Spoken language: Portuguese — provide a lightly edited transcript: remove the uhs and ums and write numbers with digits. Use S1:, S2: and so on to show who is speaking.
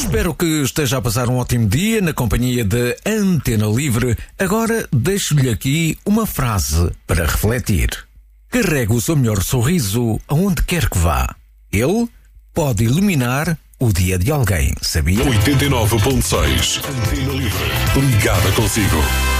S1: Espero que esteja a passar um ótimo dia na companhia da Antena Livre. Agora deixo-lhe aqui uma frase para refletir. Carregue o seu melhor sorriso aonde quer que vá. Ele pode iluminar o dia de alguém, sabia?
S2: 89.6 Antena Livre. Ligada consigo.